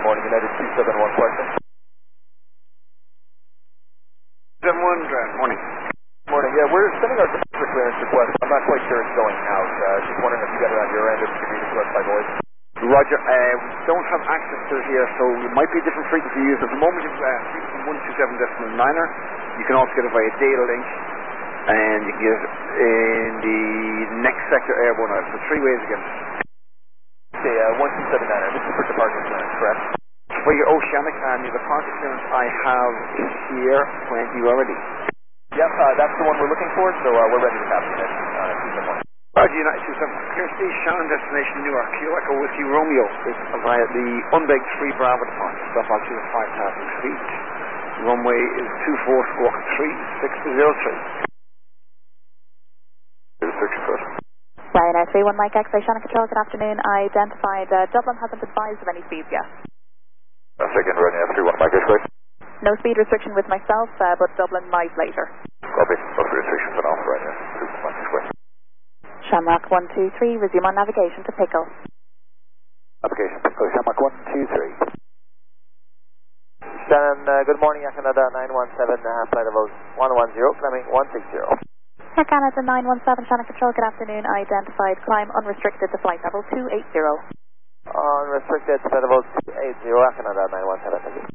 morning, United 271 question. 71, morning. Morning, yeah, we're sending our departure clearance request. I'm not quite sure it's going out. Just wondering if you got it on your end, if you can read it to us by voice. Roger, we don't have access to it here, so it might be a different frequency used. At the moment, it's frequency 127.9er. You can also get it via data link, and you can get it in the next sector airborne. So 3 ways again. Okay, 1279er. This is for departure clearance, correct? For your oceanic and your departure clearance, I have here when you are ready. Yep, that's the one we're looking for, so we're ready to capture it. Roger, United 271. Clear Station, Shannon, destination Newark. Kilo Whiskey Romeo is via the unbegged 3 Bravo departure. Stop altitude of 5,000 feet. Runway is 24 squawk 3603. Restriction foot. Ryanair 31 Mike X-ray, Shannon Control, good afternoon. I identified Dublin hasn't advised of any speeds yet. Second, Ryanair 31 Mike X-ray. No speed restriction with myself, but Dublin might later. Copy. No speed restriction for now, Ryanair 31 Mike X-ray. Shamrock 123, resume on navigation to Pickle. Navigation Pickle, Shamrock 123. Shannon, good morning, Air Canada 917, flight level 110, climbing 160. Air Canada 917, Shannon Control, good afternoon. I identified climb unrestricted to flight level 280. Unrestricted, flight level 280, Air Canada 917, thank you.